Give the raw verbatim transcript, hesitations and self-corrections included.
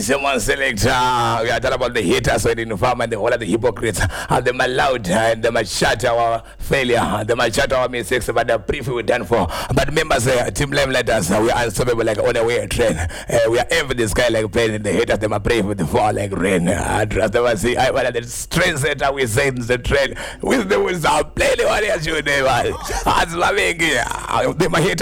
Yes, one selector. We are talking about the haters and the farm and the whole of the hypocrites and the maloud and the machata our failure, the machata our mistakes, but the brief we done for. But members, uh, Team Limelight us, uh, we are unstoppable like on the way train. Uh, we are envy the sky like plane. The haters them are brave with the fall like rain. I trust them. I see. I want the train center we send the train with the wheels are playing the one as you never. As my the haters.